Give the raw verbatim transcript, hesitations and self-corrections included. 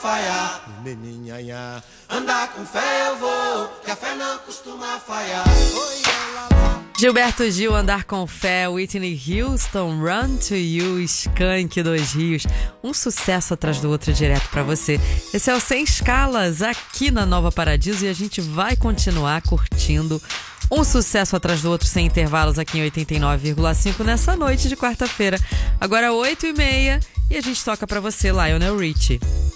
falhar. Andar com fé eu vou, que a fé não costuma falhar. Gilberto Gil, Andar com Fé, Whitney Houston, Run to You, Skank, Dois Rios. Um sucesso atrás do outro direto pra você. Esse é o Sem Escalas, aqui na Nova Paradiso, e a gente vai continuar curtindo um sucesso atrás do outro sem intervalos aqui em oitenta e nove vírgula cinco nessa noite de quarta-feira. Agora oito e meia e a gente toca pra você Lionel Richie.